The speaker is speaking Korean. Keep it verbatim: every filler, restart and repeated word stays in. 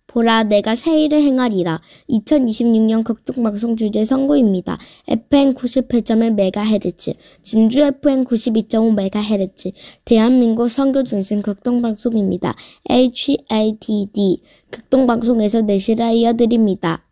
보라, 내가 새 일을 행하리라. 이천이십육 년 극동방송 주제 선고입니다. 에프엠 구십팔 점 일 메가헤르츠, 진주 에프엠 구십이 점 오 메가헤르츠, 대한민국 선교 중심 극동방송입니다. 에이치에이티디, 극동방송에서 내시라 이어드립니다.